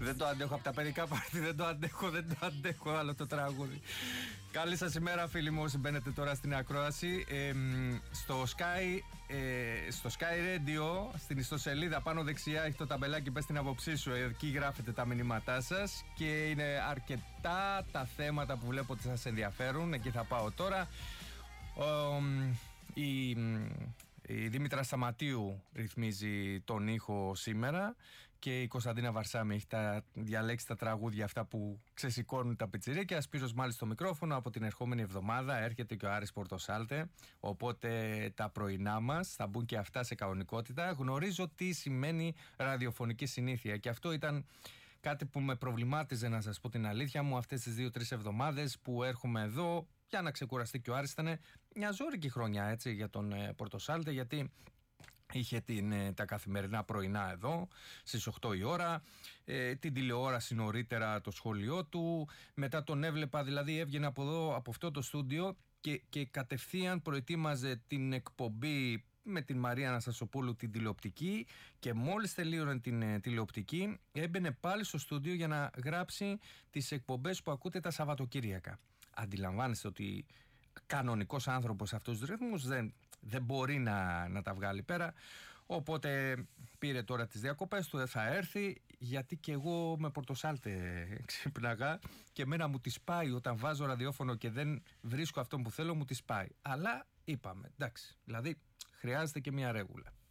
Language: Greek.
Δεν το αντέχω, από τα παιδικά πάρτι δεν το αντέχω άλλο το τραγούδι. Καλή σας ημέρα φίλοι μου, όσοι μπαίνετε τώρα στην ακρόαση. Στο Sky Radio, στην ιστοσελίδα πάνω δεξιά έχει το ταμπελάκι «Πες την άποψή σου». Εκεί γράφετε τα μηνύματά σας και είναι αρκετά τα θέματα που βλέπω ότι σας ενδιαφέρουν. Εκεί θα πάω τώρα. Η Δήμητρα Σταματίου ρυθμίζει τον ήχο σήμερα και η Κωνσταντίνα Βαρσάμι έχει διαλέξει τα τραγούδια αυτά που ξεσηκώνουν τα πιτσιρίκια. Σπύρος μάλιστα στο μικρόφωνο. Από την ερχόμενη εβδομάδα έρχεται και ο Άρης Πορτοσάλτε, οπότε τα πρωινά μας θα μπουν και αυτά σε κανονικότητα. Γνωρίζω τι σημαίνει ραδιοφωνική συνήθεια και αυτό ήταν κάτι που με προβλημάτιζε, να σας πω την αλήθεια μου, αυτές τις 2-3 εβδομάδες που έρχομαι εδώ για να ξεκουραστεί και ο Άρης. Ήταν μια ζώρικη χρονιά έτσι για τον Πορτοσάλτε, γιατί είχε τα καθημερινά πρωινά εδώ στις 8 η ώρα, την τηλεόραση νωρίτερα, το σχολείο του, μετά τον έβλεπα, δηλαδή έβγαινε από εδώ, από αυτό το στούντιο και κατευθείαν προετοίμαζε την εκπομπή με την Μαρία Αναστασοπούλου, την τηλεοπτική, και μόλις τελείωνε την τηλεοπτική έμπαινε πάλι στο στούντιο για να γράψει τις εκπομπές που ακούτε τα Σαββατοκύριακα. Αντιλαμβάνεστε ότι κανονικός άνθρωπος σε αυτούς τους ρυθμούς δεν μπορεί να τα βγάλει πέρα. Οπότε πήρε τώρα τις διακοπές του, δεν θα έρθει, γιατί και εγώ με Πορτοσάλτε ξύπναγα και εμένα μου τις πάει όταν βάζω ραδιόφωνο και δεν βρίσκω αυτό που θέλω, μου τις πάει. Αλλά είπαμε, εντάξει, δηλαδή χρειάζεται και μια ρέγουλα.